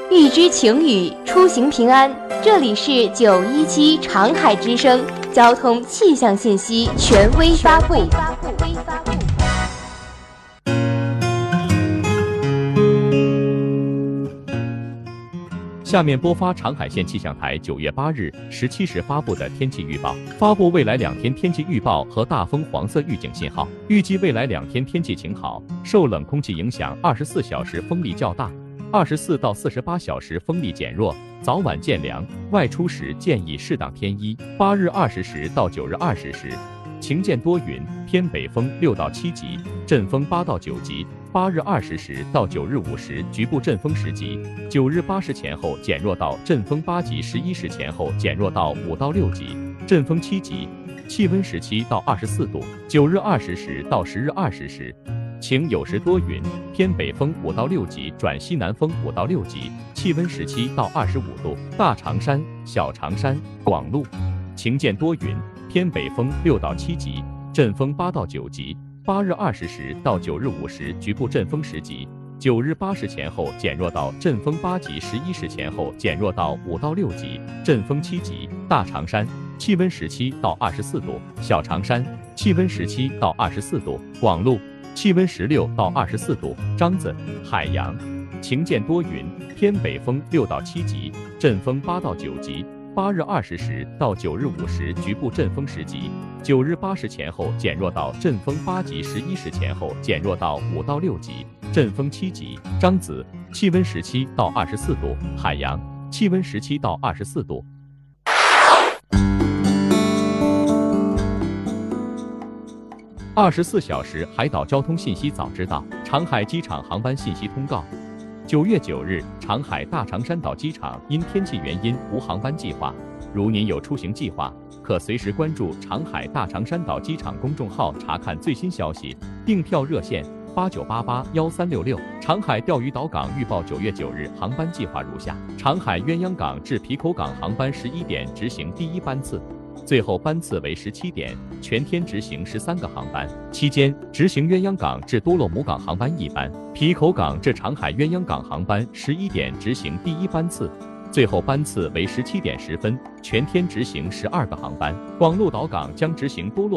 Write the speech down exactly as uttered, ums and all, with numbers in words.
预知晴雨，出行平安。这里是九一七长海之声交通气象信息权威发布。 下面播发长海县气象台九月八日十七时发布的天气预报，发布未来两天天气预报和大风黄色预警信号。预计未来两天天气晴好，受冷空气影响，二十四小时风力较大，二十四到四十八小时风力减弱，早晚渐凉，外出时建议适当添衣。八日二十时到九日二十时，晴间多云，偏北风六到七级，阵风八到九级。八日二十时到九日五时，局部阵风十级；九日八时前后减弱到阵风八级，十一时前后减弱到五到六级，阵风七级。气温十七到二十四度。九日二十时到十日二十时，晴有时多云，偏北风五到六级转西南风五到六级，气温十七到二十五度。大长山、小长山、广路，晴间多云，偏北风六到七级，阵风八到九级。八日二十时到九日五时，局部阵风十级；九日八时前后减弱到阵风八级，十一时前后减弱到五到六级，阵风七级。大长山气温十七到二十四度，小长山气温十七到二十四度，广路气温十六到二十四度。张子海洋晴间多云，偏北风六到七级，阵风八到九级。八日二十时到九日五时，局部阵风十级；九日八时前后减弱到阵风八级，十一时前后减弱到五到六级，阵风七级。张子气温十七到二十四度，海洋气温十七到二十四度。二十四小时海岛交通信息早知道，长海机场航班信息通告。九月九日，长海大长山岛机场因天气原因无航班计划。如您有出行计划，可随时关注长海大长山岛机场公众号查看最新消息。订票热线八九八八幺三六六。长海钓鱼岛港预报九月九日航班计划如下：长海鸳鸯港至皮口港航班十一点执行第一班次，最后班次为十七点，全天执行十三个航班，期间执行鸳鸯港至多洛姆港航班一班，皮口港至长海鸳鸯港航班十一点执行第一班次，最后班次为十七点十分，全天执行十二个航班。广鹿岛港将执行多洛